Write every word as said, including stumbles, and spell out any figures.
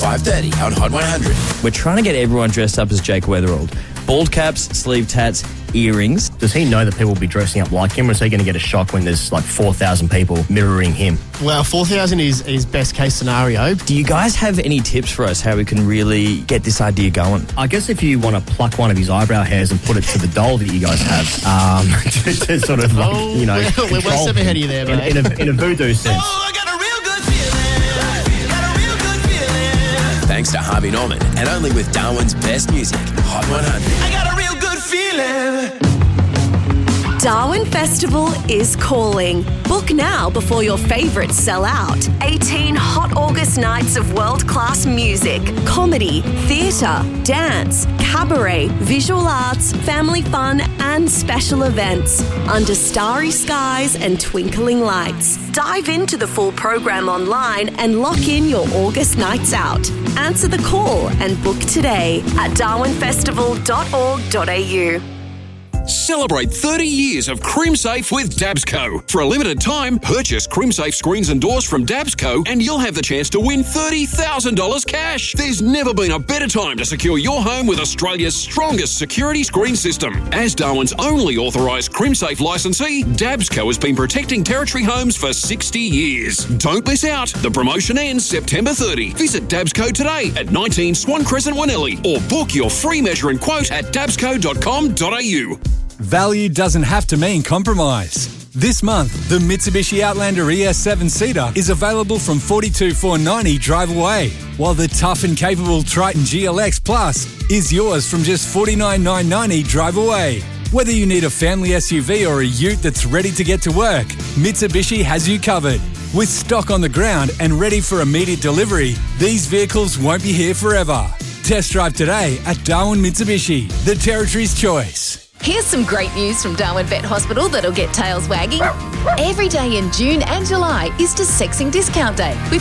five thirty on Hot one hundred. We're trying to get everyone dressed up as Jake Weatherald. Bald caps, sleeve tats, earrings. Does he know that people will be dressing up like him, or is he going to get a shock when there's like four thousand people mirroring him? Well, four thousand is, is best case scenario. Do you guys have any tips for us how we can really get this idea going? I guess if you want to pluck one of his eyebrow hairs and put it to the doll that you guys have, um, to, to sort of, like, Oh, you know, we're, we're one step ahead of you there, in, mate. in, a, in a voodoo sense. Oh, I got a real good feeling. Got a real good feeling. Thanks to Harvey Norman and only with Darwin's best music, Hot one hundred. I got a real good feeling. Darwin Festival is calling. Book now before your favourites sell out. eighteen hot August nights of world-class music, comedy, theatre, dance, cabaret, visual arts, family fun and special events under starry skies and twinkling lights. Dive into the full program online and lock in your August nights out. Answer the call and book today at darwin festival dot org dot a u. Celebrate thirty years of CrimSafe with Dabsco. For a limited time, purchase CrimSafe screens and doors from Dabsco and you'll have the chance to win thirty thousand dollars cash. There's never been a better time to secure your home with Australia's strongest security screen system. As Darwin's only authorised CrimSafe licensee, Dabsco has been protecting Territory homes for sixty years. Don't miss out. The promotion ends September thirtieth. Visit Dabsco today at nineteen Swan Crescent, Wanelli, or book your free measure and quote at dabsco dot com dot a u. Value doesn't have to mean compromise. This month, the Mitsubishi Outlander E S seven Seater is available from forty-two thousand four hundred ninety dollars drive away, while the tough and capable Triton G L X Plus is yours from just forty-nine thousand nine hundred ninety dollars drive away. Whether you need a family S U V or a ute that's ready to get to work, Mitsubishi has you covered. With stock on the ground and ready for immediate delivery, these vehicles won't be here forever. Test drive today at Darwin Mitsubishi, the Territory's choice. Here's some great news from Darwin Vet Hospital that'll get tails wagging. Every day in June and July is to Sexing Discount Day with